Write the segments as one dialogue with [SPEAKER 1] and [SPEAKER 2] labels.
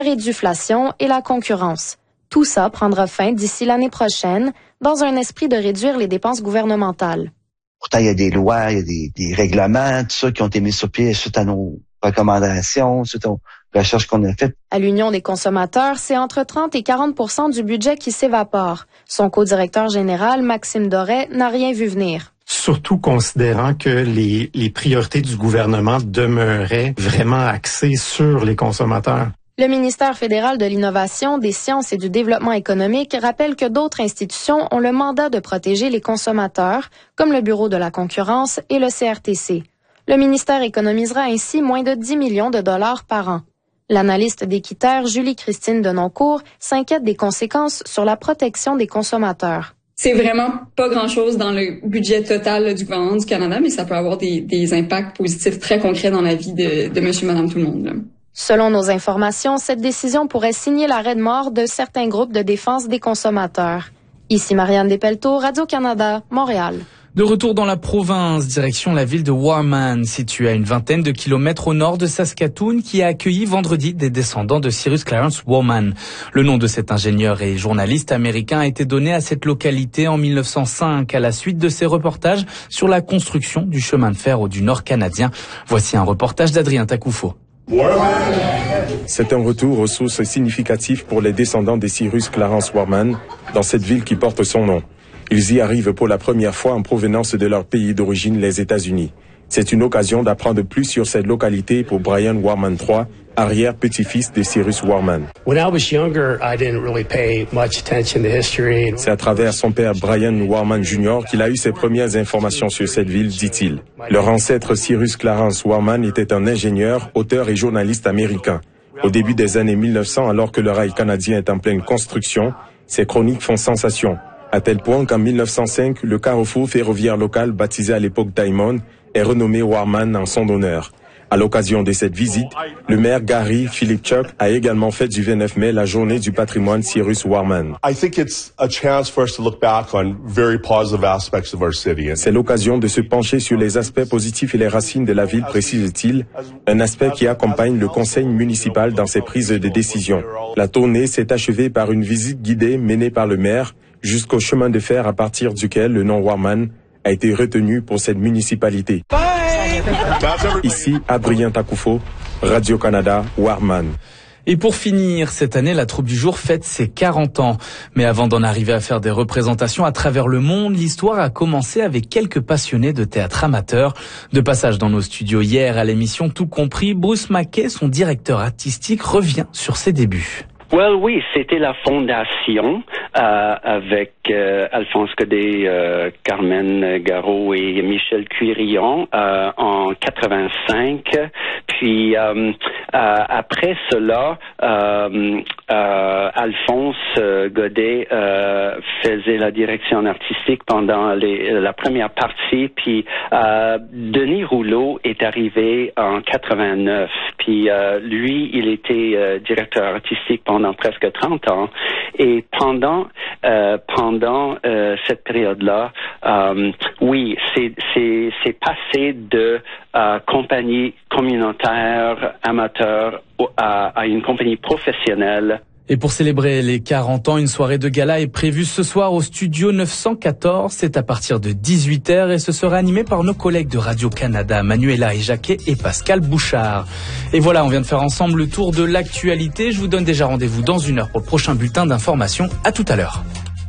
[SPEAKER 1] réduflation et la concurrence. Tout ça prendra fin d'ici l'année prochaine, dans un esprit de réduire les dépenses gouvernementales.
[SPEAKER 2] Pourtant, il y a des lois, il y a des règlements, tout ça qui ont été mis sur pied suite à nos recommandations, suite aux recherches qu'on a faites.
[SPEAKER 1] À l'Union des consommateurs, c'est entre 30 et 40% du budget qui s'évapore. Son co-directeur général, Maxime Doré, n'a rien vu venir.
[SPEAKER 3] Surtout considérant que les priorités du gouvernement demeuraient vraiment axées sur les consommateurs.
[SPEAKER 1] Le ministère fédéral de l'Innovation, des Sciences et du Développement économique rappelle que d'autres institutions ont le mandat de protéger les consommateurs, comme le Bureau de la concurrence et le CRTC. Le ministère économisera ainsi moins de 10 millions de dollars par an. L'analyste d'Équiterre, Julie-Christine Denoncourt, s'inquiète des conséquences sur la protection des consommateurs.
[SPEAKER 4] C'est vraiment pas grand-chose dans le budget total du gouvernement du Canada, mais ça peut avoir des impacts positifs très concrets dans la vie de monsieur, madame, tout le monde, là.
[SPEAKER 1] Selon nos informations, cette décision pourrait signer l'arrêt de mort de certains groupes de défense des consommateurs. Ici Marianne Despelteaux, Radio-Canada, Montréal.
[SPEAKER 5] De retour dans la province, direction la ville de Warman, située à une vingtaine de kilomètres au nord de Saskatoon, qui a accueilli vendredi des descendants de Cyrus Clarence Warman. Le nom de cet ingénieur et journaliste américain a été donné à cette localité en 1905 à la suite de ses reportages sur la construction du chemin de fer du Nord canadien. Voici un reportage d'Adrien Takoufo.
[SPEAKER 6] C'est un retour aux sources significatif pour les descendants de Cyrus Clarence Warman dans cette ville qui porte son nom. Ils y arrivent pour la première fois en provenance de leur pays d'origine, les États-Unis. C'est une occasion d'apprendre plus sur cette localité pour Brian Warman III, arrière-petit-fils de Cyrus Warman. C'est à travers son père Brian Warman Jr. qu'il a eu ses premières informations sur cette ville, dit-il. Leur ancêtre Cyrus Clarence Warman était un ingénieur, auteur et journaliste américain. Au début des années 1900, alors que le rail canadien est en pleine construction, ses chroniques font sensation. À tel point qu'en 1905, le carrefour ferroviaire local, baptisé à l'époque Diamond, est renommé Warman en son honneur. À l'occasion de cette visite, le maire Gary Philipchuk a également fait du 29 mai la journée du patrimoine Cyrus Warman. C'est l'occasion de se pencher sur les aspects positifs et les racines de la ville, précise-t-il, un aspect qui accompagne le conseil municipal dans ses prises de décision. La tournée s'est achevée par une visite guidée menée par le maire jusqu'au chemin de fer à partir duquel le nom Warman a été retenu pour cette municipalité. Ici, Adrien Takoufo, Radio-Canada, Warman.
[SPEAKER 5] Et pour finir, cette année, la troupe du jour fête ses 40 ans. Mais avant d'en arriver à faire des représentations à travers le monde, l'histoire a commencé avec quelques passionnés de théâtre amateur. De passage dans nos studios hier à l'émission Tout compris, Bruce Mackay, son directeur artistique, revient sur ses débuts.
[SPEAKER 7] Oui, c'était la fondation avec Alphonse Godet, Carmen Garot et Michel Cuirion en 85. Puis après cela, Alphonse Godet faisait la direction artistique pendant la première partie. Puis Denis Rouleau est arrivé en 89. Puis lui, il était directeur artistique pendant presque 30 ans. Et pendant cette période-là, oui, c'est passé de compagnie communautaire amateur à une compagnie professionnelle.
[SPEAKER 5] Et pour célébrer les 40 ans, une soirée de gala est prévue ce soir au studio 914. C'est à partir de 18h et ce sera animé par nos collègues de Radio-Canada, Manuela et Jacquet et Pascal Bouchard. Et voilà, on vient de faire ensemble le tour de l'actualité. Je vous donne déjà rendez-vous dans 1 heure pour le prochain bulletin d'information. À tout à l'heure.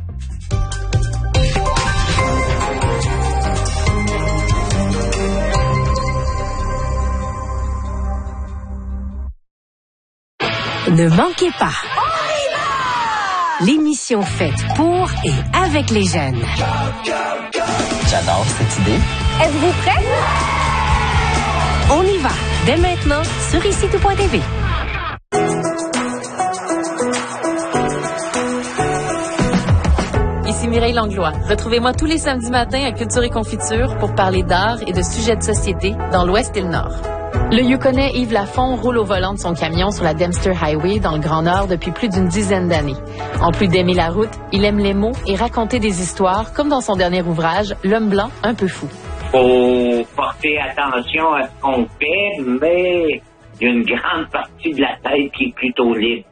[SPEAKER 8] Ne manquez pas l'émission faite pour et avec les jeunes.
[SPEAKER 9] J'adore cette idée.
[SPEAKER 8] Êtes-vous prêts? On y va dès maintenant sur ICTout.tv.
[SPEAKER 10] Ici Mireille Langlois. Retrouvez-moi tous les samedis matins à Culture et Confiture pour parler d'art et de sujets de société dans l'Ouest et le Nord. Le Yukonais Yves Lafont roule au volant de son camion sur la Dempster Highway dans le Grand Nord depuis plus d'une dizaine d'années. En plus d'aimer la route, il aime les mots et raconter des histoires, comme dans son dernier ouvrage, L'homme blanc un peu fou.
[SPEAKER 11] Faut porter attention à ce qu'on fait, mais
[SPEAKER 9] il y a une grande partie de la tête qui est plutôt libre.